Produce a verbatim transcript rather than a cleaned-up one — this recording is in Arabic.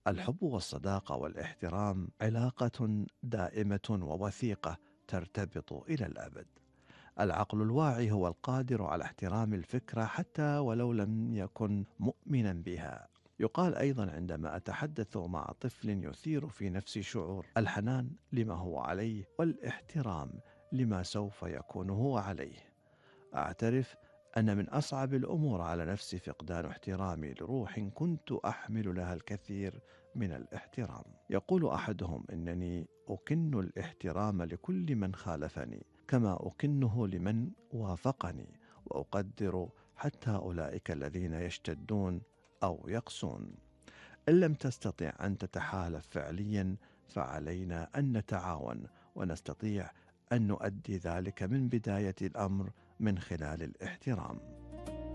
الحب والصداقة والاحترام علاقة دائمة ووثيقة ترتبط إلى الأبد. العقل الواعي هو القادر على احترام الفكرة حتى ولو لم يكن مؤمنا بها. يقال أيضا: عندما أتحدث مع طفل يثير في نفسي شعور الحنان لما هو عليه والاحترام لما سوف يكون هو عليه، أعترف أن من أصعب الأمور على نفسي فقدان احترامي لروح كنت أحمل لها الكثير من الاحترام. يقول أحدهم: إنني أكن الاحترام لكل من خالفني كما أكنه لمن وافقني، وأقدر حتى أولئك الذين يشتدون أو يقسون. إن لم تستطع أن تتحالف فعليا فعلينا أن نتعاون، ونستطيع أن نؤدي ذلك من بداية الأمر من خلال الاحترام.